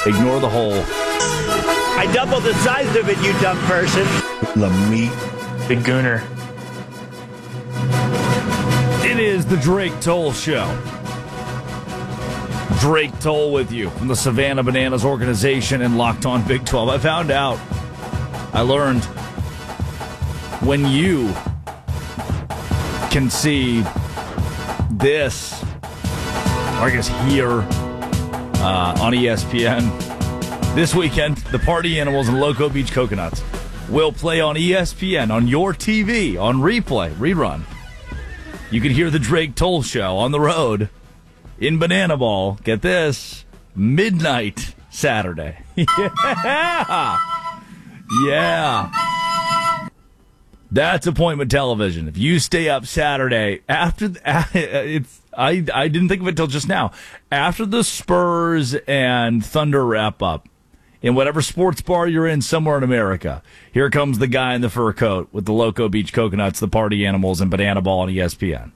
Ignore the hole. I doubled the size of it, you dumb person. The meat. Big Gooner. It is the Drake Toll Show. Drake Toll with you from the Savannah Bananas organization and Locked On Big 12. I learned when you can see this, or I guess here on ESPN, this weekend, the Party Animals and Loco Beach Coconuts will play on ESPN, on your TV, on replay, rerun. You can hear the Drake Toll Show on the road in Banana Ball. Get this, midnight Saturday. Yeah. That's appointment television. If you stay up Saturday after I didn't think of it till just now. After the Spurs and Thunder wrap up, in whatever sports bar you're in somewhere in America, here comes the guy in the fur coat with the Loco Beach Coconuts, the Party Animals, and Banana Ball on ESPN.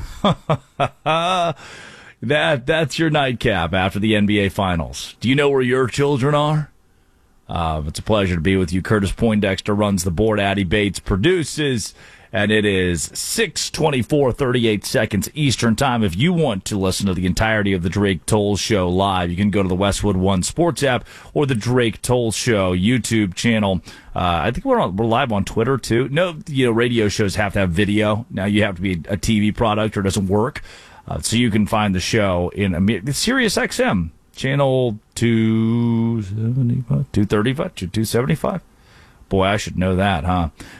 That's your nightcap after the NBA Finals. Do you know where your children are? It's a pleasure to be with you. Curtis Poindexter runs the board. Addie Bates produces. And it is 6:24, 38 seconds Eastern Time. If you want to listen to the entirety of the Drake Toll Show live, you can go to the Westwood One Sports app or the Drake Toll Show YouTube channel. I think we're live on Twitter too. No, radio shows have to have video. Now you have to be a TV product or it doesn't work. So you can find the show in Sirius XM channel 275, 235, 275. Boy, I should know that, huh?